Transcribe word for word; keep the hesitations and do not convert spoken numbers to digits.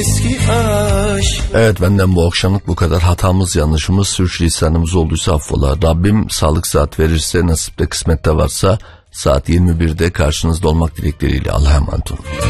Evet, benden bu akşamlık bu kadar. Hatamız, yanlışımız, sürçülisanımız olduysa affola. Rabbim sağlık saat verirse, nasipte kısmette varsa saat yirmi birde karşınızda olmak dilekleriyle. Allah'a emanet olun.